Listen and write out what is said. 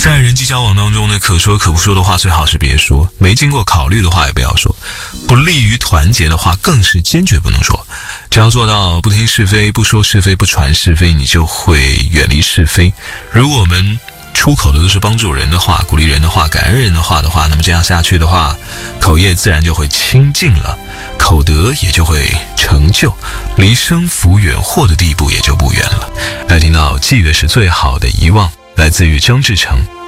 在人际交往当中呢，可说可不说的话最好是别说，没经过考虑的话也不要说，不利于团结的话更是坚决不能说。只要做到不听是非，不说是非，不传是非，你就会远离是非。如果我们出口的都是帮助人的话，鼓励人的话，感恩人的话，那么这样下去的话，口业自然就会清净了，口德也就会成就，离生福远祸的地步也就不远了。来听到季月是最好的遗忘，来自于张志成。